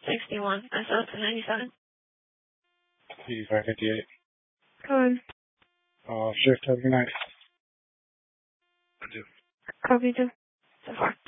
61. I saw it to 97. 8558. Go on. Shift, have a good night. Copy 2. So far.